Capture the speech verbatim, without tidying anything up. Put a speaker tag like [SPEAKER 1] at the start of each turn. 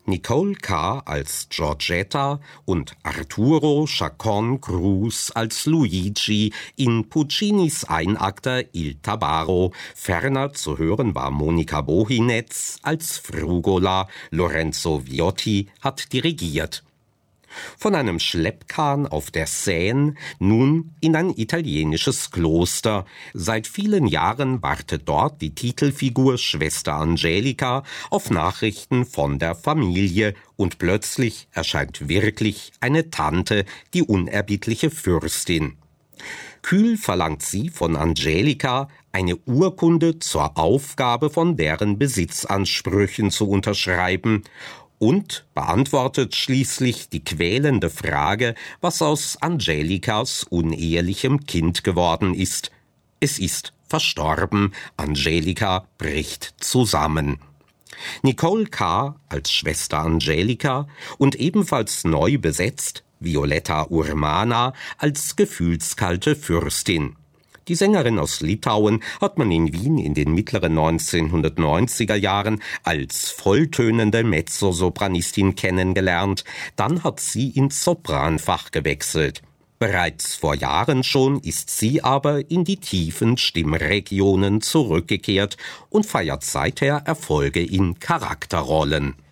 [SPEAKER 1] Nicole Carr als Giorgetta und Arturo Chacón Cruz als Luigi in Puccinis Einakter Il Tabarro. Ferner zu hören war Monika Bohinetz als Frugola. Lorenzo Viotti hat dirigiert. Von einem Schleppkahn auf der Seine nun in ein italienisches Kloster. Seit vielen Jahren wartet dort die Titelfigur Schwester Angelica auf Nachrichten von der Familie und plötzlich erscheint wirklich eine Tante, die unerbittliche Fürstin. Kühl verlangt sie von Angelica, eine Urkunde zur Aufgabe von deren Besitzansprüchen zu unterschreiben und beantwortet schließlich die quälende Frage, was aus Angelicas unehelichem Kind geworden ist. Es ist verstorben, Angelica bricht zusammen. Nicole Carr als Schwester Angelica und ebenfalls neu besetzt Violetta Urmana als gefühlskalte Fürstin. Die Sängerin aus Litauen hat man in Wien in den mittleren neunzehnhundertneunziger Jahren als volltönende Mezzosopranistin kennengelernt. Dann hat sie ins Sopranfach gewechselt. Bereits vor Jahren schon ist sie aber in die tiefen Stimmregionen zurückgekehrt und feiert seither Erfolge in Charakterrollen.